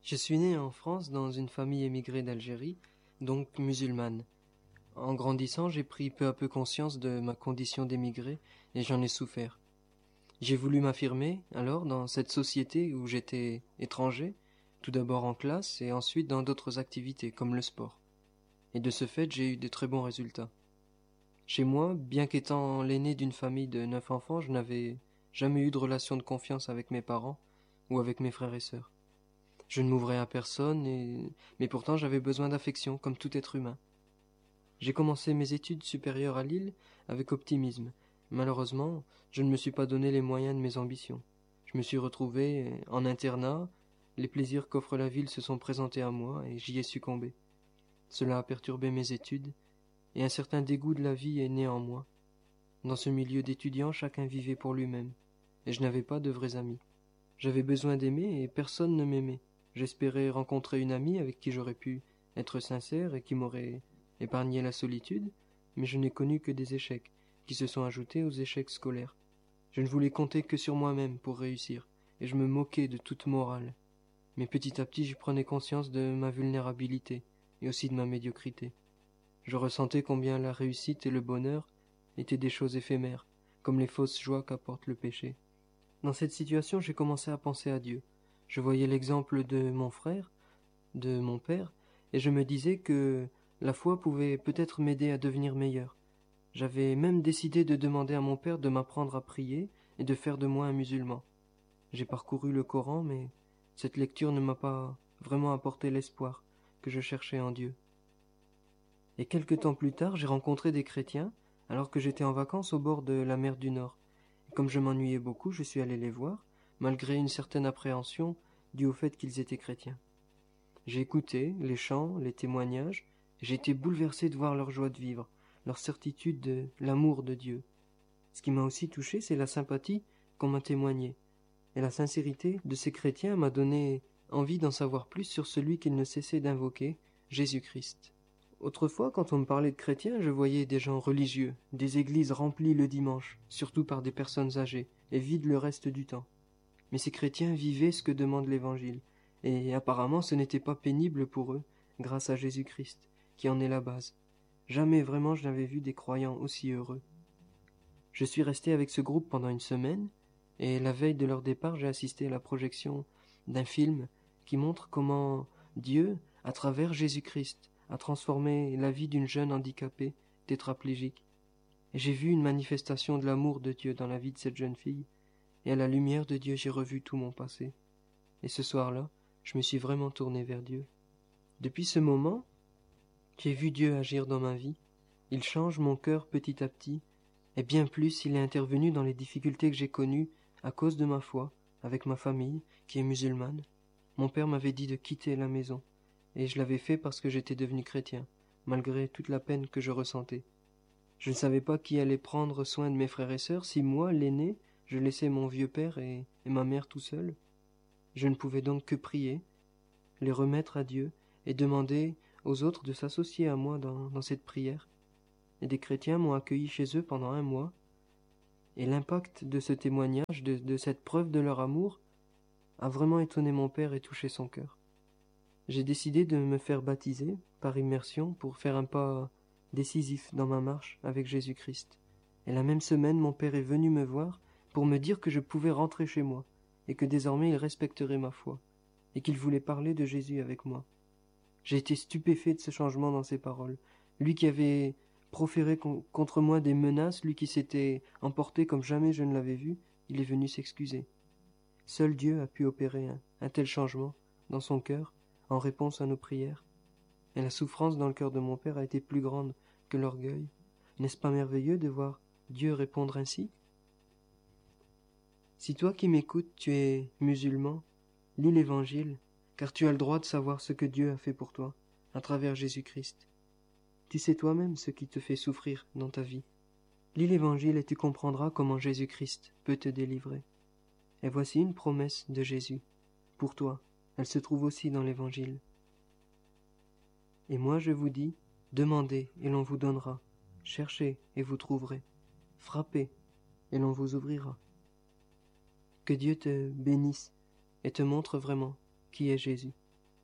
Je suis né en France dans une famille émigrée d'Algérie, donc musulmane. En grandissant, j'ai pris peu à peu conscience de ma condition d'émigré et j'en ai souffert. J'ai voulu m'affirmer, alors, dans cette société où j'étais étranger, tout d'abord en classe et ensuite dans d'autres activités comme le sport. Et de ce fait, j'ai eu de très bons résultats. Chez moi, bien qu'étant l'aîné d'une famille de 9 enfants, je n'avais jamais eu de relation de confiance avec mes parents ou avec mes frères et sœurs. Je ne m'ouvrais à personne, mais pourtant j'avais besoin d'affection, comme tout être humain. J'ai commencé mes études supérieures à Lille avec optimisme. Malheureusement, je ne me suis pas donné les moyens de mes ambitions. Je me suis retrouvé en internat, les plaisirs qu'offre la ville se sont présentés à moi et j'y ai succombé. Cela a perturbé mes études, et un certain dégoût de la vie est né en moi. Dans ce milieu d'étudiants, chacun vivait pour lui-même, et je n'avais pas de vrais amis. J'avais besoin d'aimer et personne ne m'aimait. J'espérais rencontrer une amie avec qui j'aurais pu être sincère et qui m'aurait épargné la solitude, mais je n'ai connu que des échecs, qui se sont ajoutés aux échecs scolaires. Je ne voulais compter que sur moi-même pour réussir, et je me moquais de toute morale. Mais petit à petit j'y prenais conscience de ma vulnérabilité, et aussi de ma médiocrité. Je ressentais combien la réussite et le bonheur étaient des choses éphémères, comme les fausses joies qu'apporte le péché. Dans cette situation, j'ai commencé à penser à Dieu. Je voyais l'exemple de mon frère, de mon père, et je me disais que la foi pouvait peut-être m'aider à devenir meilleur. J'avais même décidé de demander à mon père de m'apprendre à prier et de faire de moi un musulman. J'ai parcouru le Coran, mais cette lecture ne m'a pas vraiment apporté l'espoir que je cherchais en Dieu. Et quelque temps plus tard, j'ai rencontré des chrétiens alors que j'étais en vacances au bord de la mer du Nord. Et comme je m'ennuyais beaucoup, je suis allé les voir, malgré une certaine appréhension due au fait qu'ils étaient chrétiens. J'ai écouté les chants, les témoignages, et j'ai été bouleversé de voir leur joie de vivre, leur certitude de l'amour de Dieu. Ce qui m'a aussi touché, c'est la sympathie qu'on m'a témoignée. Et la sincérité de ces chrétiens m'a donné envie d'en savoir plus sur celui qu'ils ne cessaient d'invoquer, Jésus-Christ. Autrefois, quand on me parlait de chrétiens, je voyais des gens religieux, des églises remplies le dimanche, surtout par des personnes âgées, et vides le reste du temps. Mais ces chrétiens vivaient ce que demande l'Évangile, et apparemment ce n'était pas pénible pour eux, grâce à Jésus-Christ, qui en est la base. Jamais vraiment je n'avais vu des croyants aussi heureux. Je suis resté avec ce groupe pendant une semaine, et la veille de leur départ, j'ai assisté à la projection d'un film qui montre comment Dieu, à travers Jésus-Christ, a transformé la vie d'une jeune handicapée tétraplégique. Et j'ai vu une manifestation de l'amour de Dieu dans la vie de cette jeune fille, et à la lumière de Dieu j'ai revu tout mon passé. Et ce soir-là, je me suis vraiment tourné vers Dieu. Depuis ce moment, j'ai vu Dieu agir dans ma vie. Il change mon cœur petit à petit, et bien plus il est intervenu dans les difficultés que j'ai connues à cause de ma foi, avec ma famille, qui est musulmane. Mon père m'avait dit de quitter la maison, et je l'avais fait parce que j'étais devenu chrétien, malgré toute la peine que je ressentais. Je ne savais pas qui allait prendre soin de mes frères et sœurs si moi, l'aîné, je laissais mon vieux père et ma mère tout seuls. Je ne pouvais donc que prier, les remettre à Dieu, et demander aux autres de s'associer à moi dans cette prière. Et des chrétiens m'ont accueilli chez eux pendant 1 mois, et l'impact de ce témoignage, de cette preuve de leur amour, a vraiment étonné mon père et touché son cœur. J'ai décidé de me faire baptiser par immersion pour faire un pas décisif dans ma marche avec Jésus-Christ. Et la même semaine, mon père est venu me voir pour me dire que je pouvais rentrer chez moi, et que désormais il respecterait ma foi, et qu'il voulait parler de Jésus avec moi. J'ai été stupéfait de ce changement dans ses paroles. Lui qui avait proféré contre moi des menaces, lui qui s'était emporté comme jamais je ne l'avais vu, il est venu s'excuser. Seul Dieu a pu opérer un tel changement dans son cœur en réponse à nos prières. Et la souffrance dans le cœur de mon père a été plus grande que l'orgueil. N'est-ce pas merveilleux de voir Dieu répondre ainsi? Si toi qui m'écoutes, tu es musulman, lis l'Évangile, car tu as le droit de savoir ce que Dieu a fait pour toi, à travers Jésus-Christ. Tu sais toi-même ce qui te fait souffrir dans ta vie. Lis l'Évangile et tu comprendras comment Jésus-Christ peut te délivrer. Et voici une promesse de Jésus. Pour toi, elle se trouve aussi dans l'Évangile. Et moi je vous dis, demandez et l'on vous donnera, cherchez et vous trouverez, frappez et l'on vous ouvrira. Que Dieu te bénisse et te montre vraiment qui est Jésus.